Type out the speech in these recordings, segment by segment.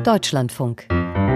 Deutschlandfunk.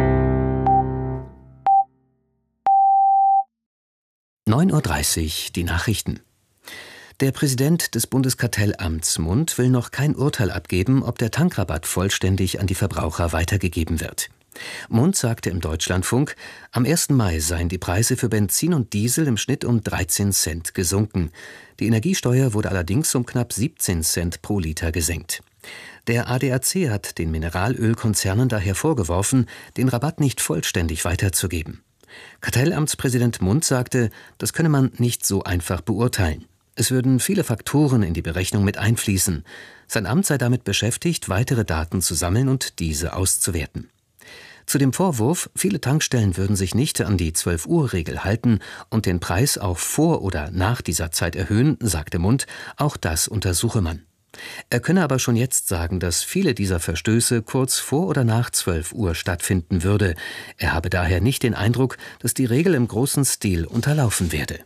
9:30 Uhr, die Nachrichten. Der Präsident des Bundeskartellamts Mund will noch kein Urteil abgeben, ob der Tankrabatt vollständig an die Verbraucher weitergegeben wird. Mund sagte im Deutschlandfunk, am 1. Mai seien die Preise für Benzin und Diesel im Schnitt um 13 Cent gesunken. Die Energiesteuer wurde allerdings um knapp 17 Cent pro Liter gesenkt. Der ADAC hat den Mineralölkonzernen daher vorgeworfen, den Rabatt nicht vollständig weiterzugeben. Kartellamtspräsident Mund sagte, das könne man nicht so einfach beurteilen. Es würden viele Faktoren in die Berechnung mit einfließen. Sein Amt sei damit beschäftigt, weitere Daten zu sammeln und diese auszuwerten. Zu dem Vorwurf, viele Tankstellen würden sich nicht an die 12-Uhr-Regel halten und den Preis auch vor oder nach dieser Zeit erhöhen, sagte Mund, auch das untersuche man. Er könne aber schon jetzt sagen, dass viele dieser Verstöße kurz vor oder nach 12 Uhr stattfinden würde. Er habe daher nicht den Eindruck, dass die Regel im großen Stil unterlaufen werde.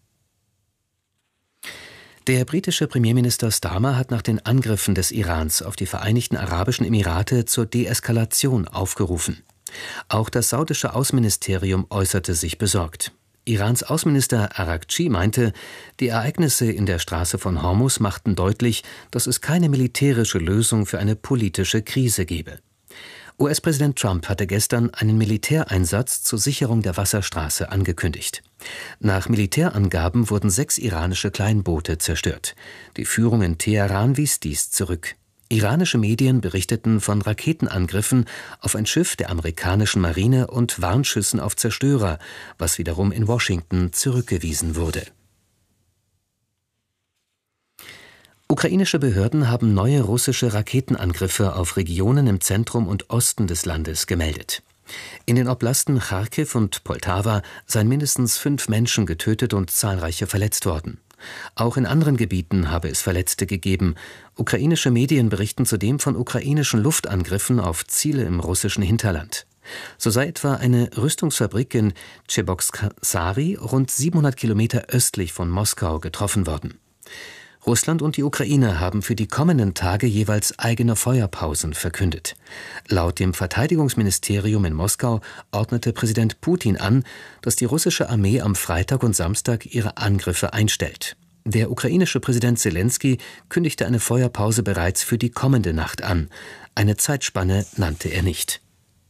Der britische Premierminister Starmer hat nach den Angriffen des Irans auf die Vereinigten Arabischen Emirate zur Deeskalation aufgerufen. Auch das saudische Außenministerium äußerte sich besorgt. Irans Außenminister Araghchi meinte, die Ereignisse in der Straße von Hormuz machten deutlich, dass es keine militärische Lösung für eine politische Krise gebe. US-Präsident Trump hatte gestern einen Militäreinsatz zur Sicherung der Wasserstraße angekündigt. Nach Militärangaben wurden 6 iranische Kleinboote zerstört. Die Führung in Teheran wies dies zurück. Iranische Medien berichteten von Raketenangriffen auf ein Schiff der amerikanischen Marine und Warnschüssen auf Zerstörer, was wiederum in Washington zurückgewiesen wurde. Ukrainische Behörden haben neue russische Raketenangriffe auf Regionen im Zentrum und Osten des Landes gemeldet. In den Oblasten Charkiw und Poltawa seien mindestens 5 Menschen getötet und zahlreiche verletzt worden. Auch in anderen Gebieten habe es Verletzte gegeben. Ukrainische Medien berichten zudem von ukrainischen Luftangriffen auf Ziele im russischen Hinterland. So sei etwa eine Rüstungsfabrik in Tscheboksary rund 700 Kilometer östlich von Moskau getroffen worden. Russland und die Ukraine haben für die kommenden Tage jeweils eigene Feuerpausen verkündet. Laut dem Verteidigungsministerium in Moskau ordnete Präsident Putin an, dass die russische Armee am Freitag und Samstag ihre Angriffe einstellt. Der ukrainische Präsident Selenskyj kündigte eine Feuerpause bereits für die kommende Nacht an. Eine Zeitspanne nannte er nicht.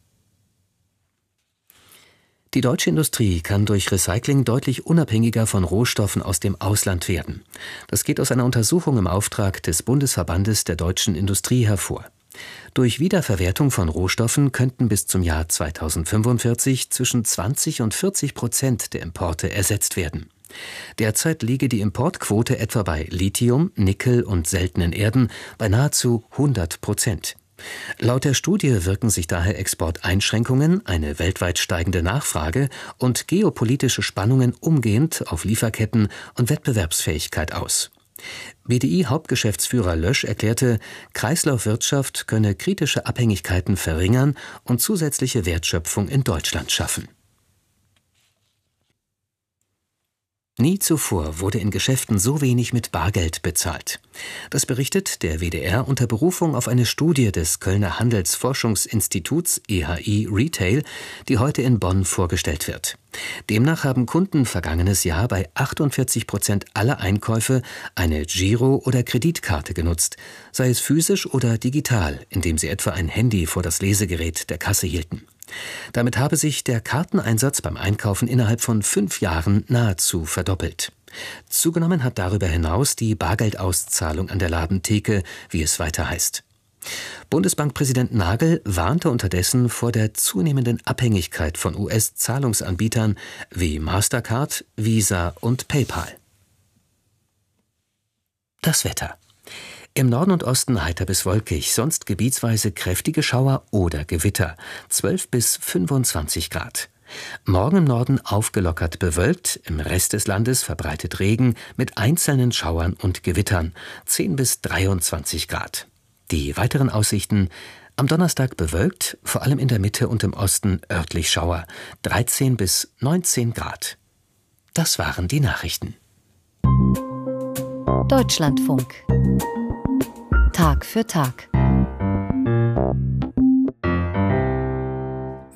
Die deutsche Industrie kann durch Recycling deutlich unabhängiger von Rohstoffen aus dem Ausland werden. Das geht aus einer Untersuchung im Auftrag des Bundesverbandes der deutschen Industrie hervor. Durch Wiederverwertung von Rohstoffen könnten bis zum Jahr 2045 zwischen 20% und 40% der Importe ersetzt werden. Derzeit liege die Importquote etwa bei Lithium, Nickel und seltenen Erden bei nahezu 100%. Laut der Studie wirken sich daher Exporteinschränkungen, eine weltweit steigende Nachfrage und geopolitische Spannungen umgehend auf Lieferketten und Wettbewerbsfähigkeit aus. BDI-Hauptgeschäftsführer Lösch erklärte, Kreislaufwirtschaft könne kritische Abhängigkeiten verringern und zusätzliche Wertschöpfung in Deutschland schaffen. Nie zuvor wurde in Geschäften so wenig mit Bargeld bezahlt. Das berichtet der WDR unter Berufung auf eine Studie des Kölner Handelsforschungsinstituts EHI Retail, die heute in Bonn vorgestellt wird. Demnach haben Kunden vergangenes Jahr bei 48% aller Einkäufe eine Giro- oder Kreditkarte genutzt, sei es physisch oder digital, indem sie etwa ein Handy vor das Lesegerät der Kasse hielten. Damit habe sich der Karteneinsatz beim Einkaufen innerhalb von 5 Jahren nahezu verdoppelt. Zugenommen hat darüber hinaus die Bargeldauszahlung an der Ladentheke, wie es weiter heißt. Bundesbankpräsident Nagel warnte unterdessen vor der zunehmenden Abhängigkeit von US-Zahlungsanbietern wie Mastercard, Visa und PayPal. Das Wetter. Im Norden und Osten heiter bis wolkig, sonst gebietsweise kräftige Schauer oder Gewitter, 12 bis 25 Grad. Morgen im Norden aufgelockert bewölkt, im Rest des Landes verbreitet Regen mit einzelnen Schauern und Gewittern, 10 bis 23 Grad. Die weiteren Aussichten: am Donnerstag bewölkt, vor allem in der Mitte und im Osten örtlich Schauer, 13 bis 19 Grad. Das waren die Nachrichten. Deutschlandfunk. Tag für Tag.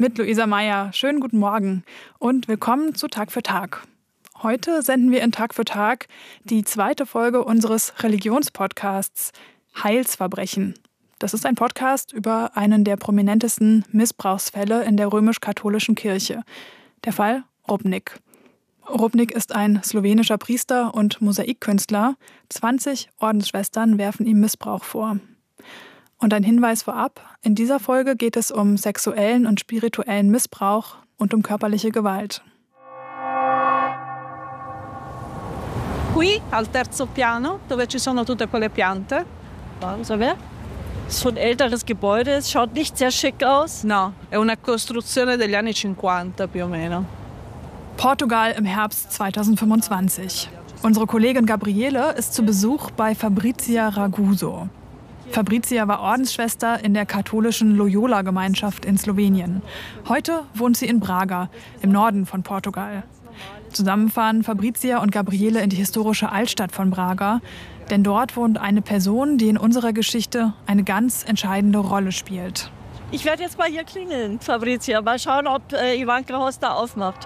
Mit Luisa Meyer. Schönen guten Morgen und willkommen zu Tag für Tag. Heute senden wir in Tag für Tag die 2. Folge unseres Religionspodcasts Heilsverbrechen. Das ist ein Podcast über einen der prominentesten Missbrauchsfälle in der römisch-katholischen Kirche. Der Fall Rupnik. Rupnik ist ein slowenischer Priester und Mosaikkünstler. 20 Ordensschwestern werfen ihm Missbrauch vor. Und ein Hinweis vorab, in dieser Folge geht es um sexuellen und spirituellen Missbrauch und um körperliche Gewalt. Qui al terzo piano, dove ci sono tutte quelle piante. Wahnsinn, wer? Das ist so ein älteres Gebäude, es schaut nicht sehr schick aus. No, è una costruzione degli anni 50 più o meno. Portugal im Herbst 2025. Unsere Kollegin Gabriele ist zu Besuch bei Fabrizia Raguso. Fabrizia war Ordensschwester in der katholischen Loyola-Gemeinschaft in Slowenien. Heute wohnt sie in Braga, im Norden von Portugal. Zusammen fahren Fabrizia und Gabriele in die historische Altstadt von Braga, denn dort wohnt eine Person, die in unserer Geschichte eine ganz entscheidende Rolle spielt. Ich werde jetzt mal hier klingeln, Fabrizia. Mal schauen, ob Ivanka Hosta aufmacht.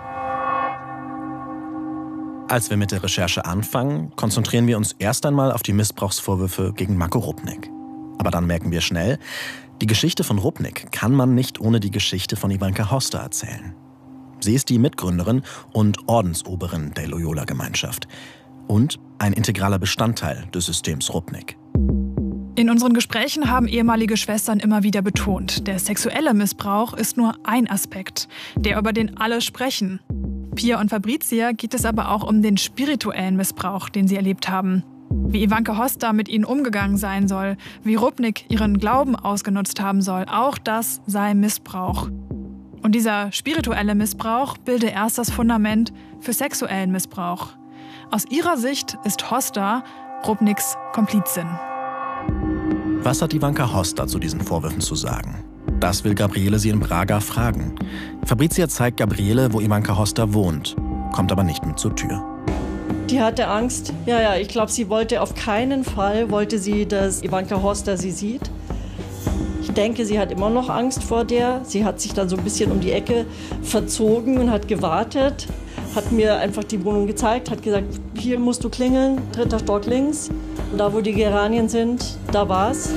Als wir mit der Recherche anfangen, konzentrieren wir uns erst einmal auf die Missbrauchsvorwürfe gegen Marko Rupnik. Aber dann merken wir schnell, die Geschichte von Rupnik kann man nicht ohne die Geschichte von Ivanka Hosta erzählen. Sie ist die Mitgründerin und Ordensoberin der Loyola-Gemeinschaft und ein integraler Bestandteil des Systems Rupnik. In unseren Gesprächen haben ehemalige Schwestern immer wieder betont, der sexuelle Missbrauch ist nur ein Aspekt, der über den alle sprechen. Pia und Fabrizia geht es aber auch um den spirituellen Missbrauch, den sie erlebt haben. Wie Ivanka Hosta mit ihnen umgegangen sein soll, wie Rupnik ihren Glauben ausgenutzt haben soll, auch das sei Missbrauch. Und dieser spirituelle Missbrauch bilde erst das Fundament für sexuellen Missbrauch. Aus ihrer Sicht ist Hosta Rupniks Komplizin. Was hat Ivanka Hosta zu diesen Vorwürfen zu sagen? Das will Gabriele sie in Braga fragen. Fabrizia zeigt Gabriele, wo Ivanka Hosta wohnt, kommt aber nicht mit zur Tür. Die hatte Angst. Ja, ich glaube, sie wollte auf keinen Fall, dass Ivanka Hosta sie sieht. Ich denke, sie hat immer noch Angst vor der. Sie hat sich dann so ein bisschen um die Ecke verzogen und hat gewartet. Hat mir einfach die Wohnung gezeigt, hat gesagt, hier musst du klingeln, 3. Stock links. Und da, wo die Geranien sind, da war's.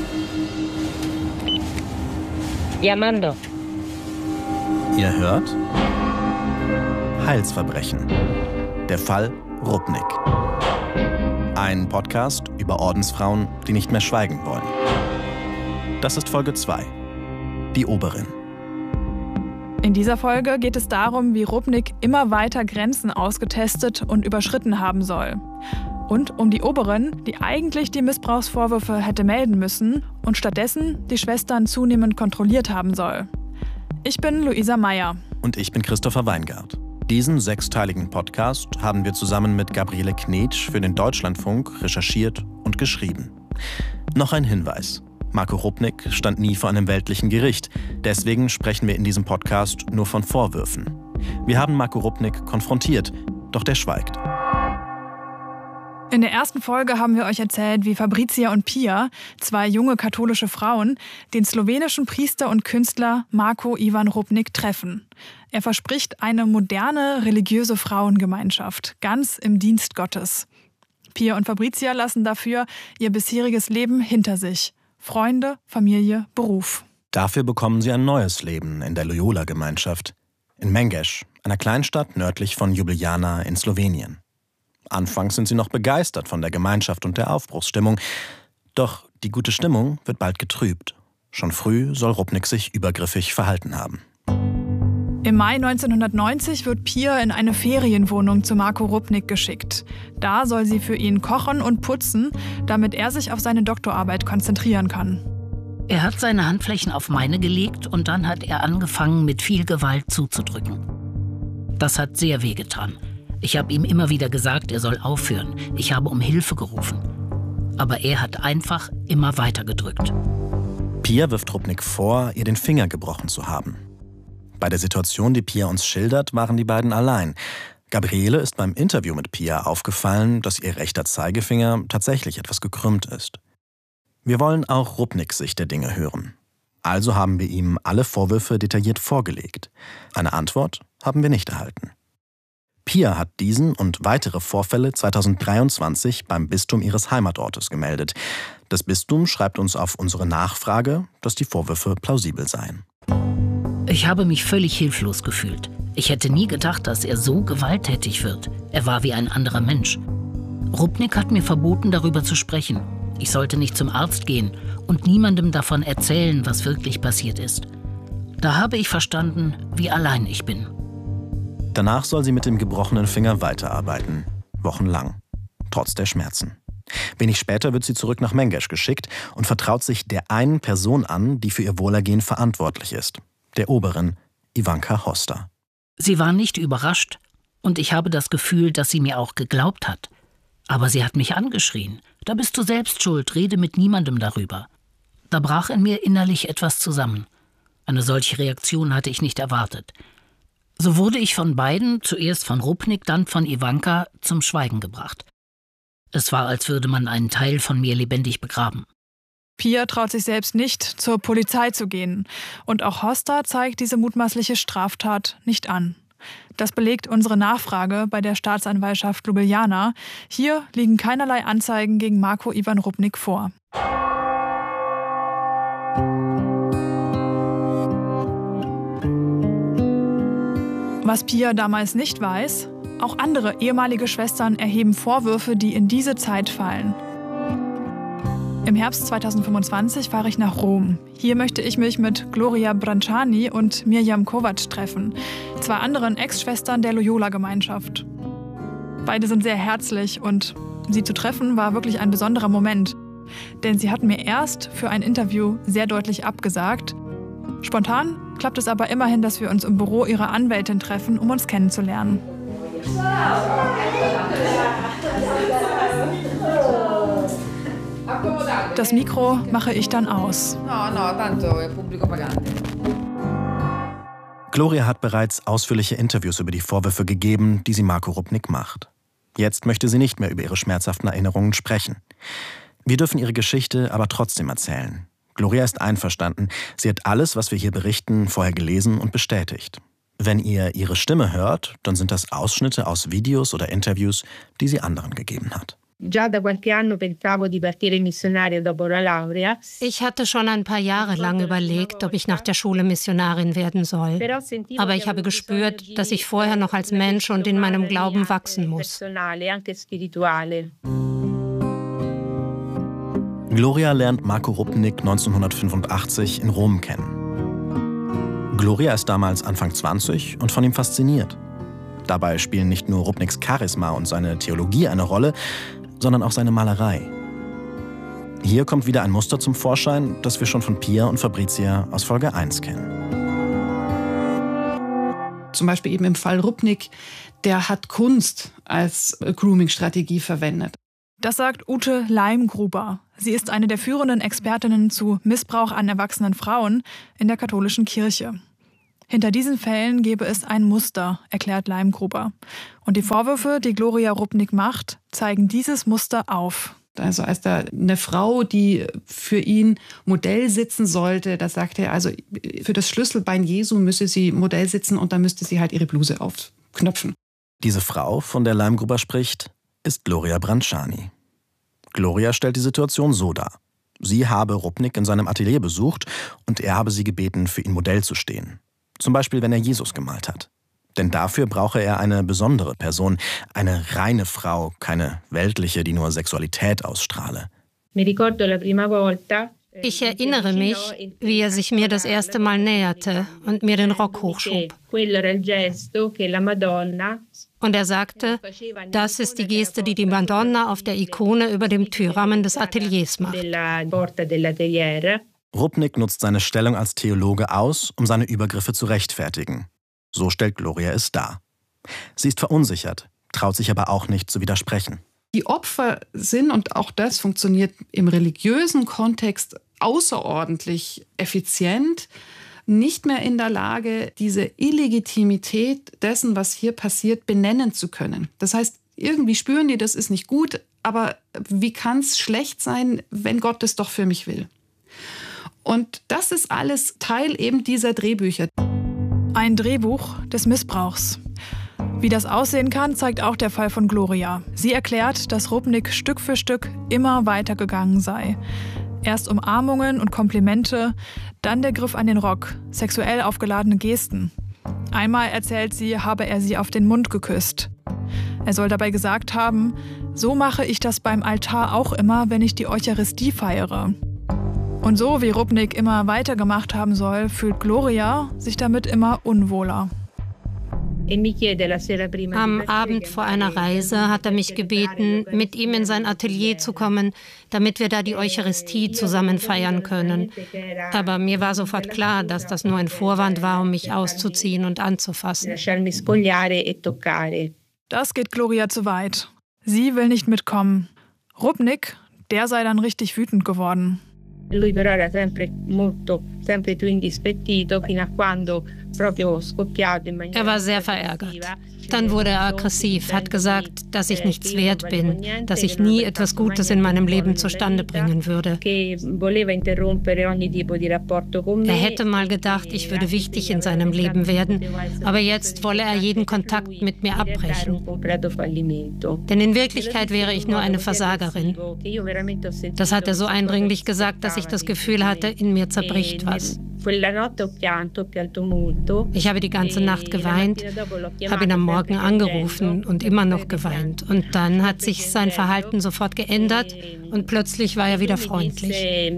Llamando. Ihr hört Heilsverbrechen. Der Fall Rupnik. Ein Podcast über Ordensfrauen, die nicht mehr schweigen wollen. Das ist Folge 2. Die Oberin. In dieser Folge geht es darum, wie Rupnik immer weiter Grenzen ausgetestet und überschritten haben soll. Und um die Oberin, die eigentlich die Missbrauchsvorwürfe hätte melden müssen und stattdessen die Schwestern zunehmend kontrolliert haben soll. Ich bin Luisa Meyer. Und ich bin Christopher Weingart. Diesen 6-teiligen Podcast haben wir zusammen mit Gabriele Knetsch für den Deutschlandfunk recherchiert und geschrieben. Noch ein Hinweis. Marko Rupnik stand nie vor einem weltlichen Gericht. Deswegen sprechen wir in diesem Podcast nur von Vorwürfen. Wir haben Marko Rupnik konfrontiert, doch der schweigt. In der ersten Folge haben wir euch erzählt, wie Fabrizia und Pia, 2 junge katholische Frauen, den slowenischen Priester und Künstler Marko Ivan Rupnik treffen. Er verspricht eine moderne, religiöse Frauengemeinschaft, ganz im Dienst Gottes. Pia und Fabrizia lassen dafür ihr bisheriges Leben hinter sich. Freunde, Familie, Beruf. Dafür bekommen sie ein neues Leben in der Loyola-Gemeinschaft. In Mengeš, einer Kleinstadt nördlich von Ljubljana in Slowenien. Anfangs sind sie noch begeistert von der Gemeinschaft und der Aufbruchsstimmung. Doch die gute Stimmung wird bald getrübt. Schon früh soll Rupnik sich übergriffig verhalten haben. Im Mai 1990 wird Pia in eine Ferienwohnung zu Marko Rupnik geschickt. Da soll sie für ihn kochen und putzen, damit er sich auf seine Doktorarbeit konzentrieren kann. Er hat seine Handflächen auf meine gelegt und dann hat er angefangen, mit viel Gewalt zuzudrücken. Das hat sehr wehgetan. Ich habe ihm immer wieder gesagt, er soll aufhören. Ich habe um Hilfe gerufen. Aber er hat einfach immer weiter gedrückt. Pia wirft Rupnik vor, ihr den Finger gebrochen zu haben. Bei der Situation, die Pia uns schildert, waren die beiden allein. Gabriele ist beim Interview mit Pia aufgefallen, dass ihr rechter Zeigefinger tatsächlich etwas gekrümmt ist. Wir wollen auch Rupniks Sicht der Dinge hören. Also haben wir ihm alle Vorwürfe detailliert vorgelegt. Eine Antwort haben wir nicht erhalten. Pia hat diesen und weitere Vorfälle 2023 beim Bistum ihres Heimatortes gemeldet. Das Bistum schreibt uns auf unsere Nachfrage, dass die Vorwürfe plausibel seien. Ich habe mich völlig hilflos gefühlt. Ich hätte nie gedacht, dass er so gewalttätig wird. Er war wie ein anderer Mensch. Rupnik hat mir verboten, darüber zu sprechen. Ich sollte nicht zum Arzt gehen und niemandem davon erzählen, was wirklich passiert ist. Da habe ich verstanden, wie allein ich bin. Danach soll sie mit dem gebrochenen Finger weiterarbeiten. Wochenlang. Trotz der Schmerzen. Wenig später wird sie zurück nach Mengesh geschickt und vertraut sich der einen Person an, die für ihr Wohlergehen verantwortlich ist. Der Oberin, Ivanka Hosta. Sie war nicht überrascht und ich habe das Gefühl, dass sie mir auch geglaubt hat. Aber sie hat mich angeschrien. Da bist du selbst schuld, rede mit niemandem darüber. Da brach in mir innerlich etwas zusammen. Eine solche Reaktion hatte ich nicht erwartet. So wurde ich von beiden, zuerst von Rupnik, dann von Ivanka, zum Schweigen gebracht. Es war, als würde man einen Teil von mir lebendig begraben. Pia traut sich selbst nicht, zur Polizei zu gehen. Und auch Hosta zeigt diese mutmaßliche Straftat nicht an. Das belegt unsere Nachfrage bei der Staatsanwaltschaft Ljubljana. Hier liegen keinerlei Anzeigen gegen Marko Ivan Rupnik vor. Was Pia damals nicht weiß, auch andere ehemalige Schwestern erheben Vorwürfe, die in diese Zeit fallen. Im Herbst 2025 fahre ich nach Rom. Hier möchte ich mich mit Gloria Branciani und Mirjam Kovac treffen, 2 anderen Ex-Schwestern der Loyola-Gemeinschaft. Beide sind sehr herzlich und sie zu treffen war wirklich ein besonderer Moment. Denn sie hatten mir erst für ein Interview sehr deutlich abgesagt. Spontan klappt es aber immerhin, dass wir uns im Büro ihrer Anwältin treffen, um uns kennenzulernen. Das Mikro mache ich dann aus. Gloria hat bereits ausführliche Interviews über die Vorwürfe gegeben, die sie Marko Rupnik macht. Jetzt möchte sie nicht mehr über ihre schmerzhaften Erinnerungen sprechen. Wir dürfen ihre Geschichte aber trotzdem erzählen. Gloria ist einverstanden. Sie hat alles, was wir hier berichten, vorher gelesen und bestätigt. Wenn ihr ihre Stimme hört, dann sind das Ausschnitte aus Videos oder Interviews, die sie anderen gegeben hat. Ich hatte schon ein paar Jahre lang überlegt, ob ich nach der Schule Missionarin werden soll. Aber ich habe gespürt, dass ich vorher noch als Mensch und in meinem Glauben wachsen muss. Gloria lernt Marko Rupnik 1985 in Rom kennen. Gloria ist damals Anfang 20 und von ihm fasziniert. Dabei spielen nicht nur Rupniks Charisma und seine Theologie eine Rolle, sondern auch seine Malerei. Hier kommt wieder ein Muster zum Vorschein, das wir schon von Pia und Fabrizia aus Folge 1 kennen. Zum Beispiel eben im Fall Rupnik, der hat Kunst als Grooming-Strategie verwendet. Das sagt Ute Leimgruber. Sie ist eine der führenden Expertinnen zu Missbrauch an erwachsenen Frauen in der katholischen Kirche. Hinter diesen Fällen gebe es ein Muster, erklärt Leimgruber. Und die Vorwürfe, die Gloria Rupnik macht, zeigen dieses Muster auf. Also als da eine Frau, die für ihn Modell sitzen sollte, da sagte er, also für das Schlüsselbein Jesu müsse sie Modell sitzen und dann müsste sie halt ihre Bluse aufknöpfen. Diese Frau, von der Leimgruber spricht, ist Gloria Branciani. Gloria stellt die Situation so dar. Sie habe Rupnik in seinem Atelier besucht und er habe sie gebeten, für ihn Modell zu stehen. Zum Beispiel, wenn er Jesus gemalt hat. Denn dafür brauche er eine besondere Person, eine reine Frau, keine weltliche, die nur Sexualität ausstrahle. Ich erinnere mich, wie er sich mir das erste Mal näherte und mir den Rock hochschob. Und er sagte, das ist die Geste, die die Madonna auf der Ikone über dem Türrahmen des Ateliers macht. Rupnik nutzt seine Stellung als Theologe aus, um seine Übergriffe zu rechtfertigen. So stellt Gloria es dar. Sie ist verunsichert, traut sich aber auch nicht zu widersprechen. Die Opfer sind, und auch das funktioniert im religiösen Kontext außerordentlich effizient, nicht mehr in der Lage, diese Illegitimität dessen, was hier passiert, benennen zu können. Das heißt, irgendwie spüren die, das ist nicht gut, aber wie kann es schlecht sein, wenn Gott es doch für mich will? Und das ist alles Teil eben dieser Drehbücher. Ein Drehbuch des Missbrauchs. Wie das aussehen kann, zeigt auch der Fall von Gloria. Sie erklärt, dass Rupnik Stück für Stück immer weitergegangen sei. Erst Umarmungen und Komplimente, dann der Griff an den Rock, sexuell aufgeladene Gesten. Einmal erzählt sie, habe er sie auf den Mund geküsst. Er soll dabei gesagt haben, so mache ich das beim Altar auch immer, wenn ich die Eucharistie feiere. Und so wie Rupnik immer weitergemacht haben soll, fühlt Gloria sich damit immer unwohler. Am Abend vor einer Reise hat er mich gebeten, mit ihm in sein Atelier zu kommen, damit wir da die Eucharistie zusammen feiern können. Aber mir war sofort klar, dass das nur ein Vorwand war, um mich auszuziehen und anzufassen. Das geht Gloria zu weit. Sie will nicht mitkommen. Rupnik, der sei dann richtig wütend geworden. Er war sehr verärgert. Dann wurde er aggressiv, hat gesagt, dass ich nichts wert bin, dass ich nie etwas Gutes in meinem Leben zustande bringen würde. Er hätte mal gedacht, ich würde wichtig in seinem Leben werden, aber jetzt wolle er jeden Kontakt mit mir abbrechen. Denn in Wirklichkeit wäre ich nur eine Versagerin. Das hat er so eindringlich gesagt, dass ich das Gefühl hatte, in mir zerbricht was. Ich habe die ganze Nacht geweint, habe ihn am Morgen angerufen und immer noch geweint. Und dann hat sich sein Verhalten sofort geändert und plötzlich war er wieder freundlich.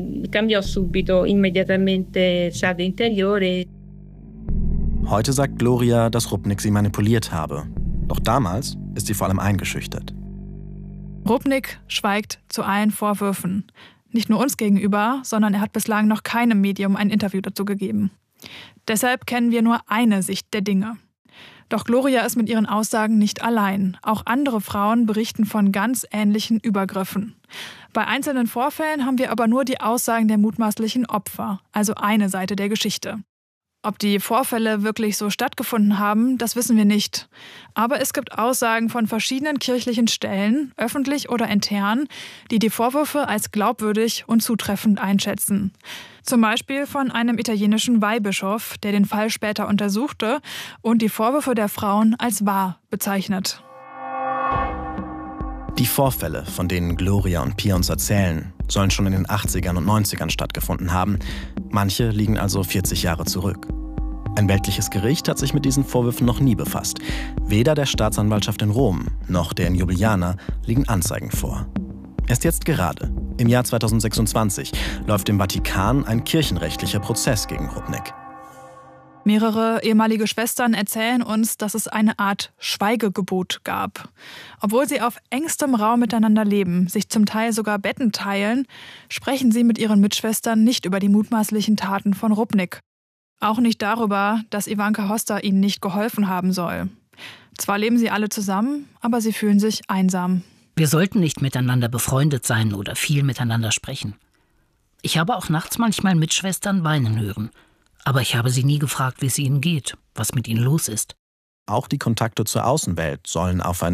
Heute sagt Gloria, dass Rupnik sie manipuliert habe. Doch damals ist sie vor allem eingeschüchtert. Rupnik schweigt zu allen Vorwürfen. Nicht nur uns gegenüber, sondern er hat bislang noch keinem Medium ein Interview dazu gegeben. Deshalb kennen wir nur eine Sicht der Dinge. Doch Gloria ist mit ihren Aussagen nicht allein. Auch andere Frauen berichten von ganz ähnlichen Übergriffen. Bei einzelnen Vorfällen haben wir aber nur die Aussagen der mutmaßlichen Opfer, also eine Seite der Geschichte. Ob die Vorfälle wirklich so stattgefunden haben, das wissen wir nicht. Aber es gibt Aussagen von verschiedenen kirchlichen Stellen, öffentlich oder intern, die die Vorwürfe als glaubwürdig und zutreffend einschätzen. Zum Beispiel von einem italienischen Weihbischof, der den Fall später untersuchte und die Vorwürfe der Frauen als wahr bezeichnet. Die Vorfälle, von denen Gloria und Pia uns erzählen, sollen schon in den 80ern und 90ern stattgefunden haben. Manche liegen also 40 Jahre zurück. Ein weltliches Gericht hat sich mit diesen Vorwürfen noch nie befasst. Weder der Staatsanwaltschaft in Rom noch der in Ljubljana liegen Anzeigen vor. Erst jetzt gerade, im Jahr 2026, läuft im Vatikan ein kirchenrechtlicher Prozess gegen Rupnik. Mehrere ehemalige Schwestern erzählen uns, dass es eine Art Schweigegebot gab. Obwohl sie auf engstem Raum miteinander leben, sich zum Teil sogar Betten teilen, sprechen sie mit ihren Mitschwestern nicht über die mutmaßlichen Taten von Rupnik. Auch nicht darüber, dass Ivanka Hosta ihnen nicht geholfen haben soll. Zwar leben sie alle zusammen, aber sie fühlen sich einsam. Wir sollten nicht miteinander befreundet sein oder viel miteinander sprechen. Ich habe auch nachts manchmal Mitschwestern weinen hören. Aber ich habe sie nie gefragt, wie es ihnen geht, was mit ihnen los ist. Auch die Kontakte zur Außenwelt sollen auf ein